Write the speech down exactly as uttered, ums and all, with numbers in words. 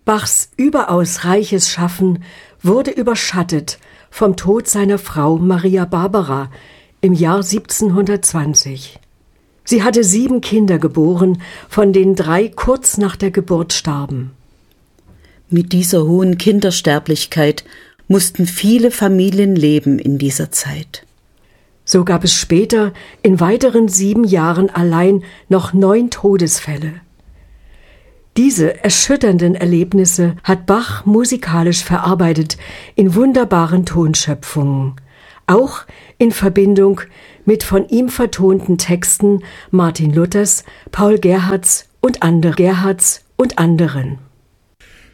Bachs überaus reiches Schaffen wurde überschattet vom Tod seiner Frau Maria Barbara im Jahr siebzehnhundertzwanzig. Sie hatte sieben Kinder geboren, von denen drei kurz nach der Geburt starben. Mit dieser hohen Kindersterblichkeit mussten viele Familien leben in dieser Zeit. So gab es später in weiteren sieben Jahren allein noch neun Todesfälle. Diese erschütternden Erlebnisse hat Bach musikalisch verarbeitet in wunderbaren Tonschöpfungen, auch in Verbindung mit von ihm vertonten Texten Martin Luthers, Paul Gerhardts und andere Gerhardts und anderen.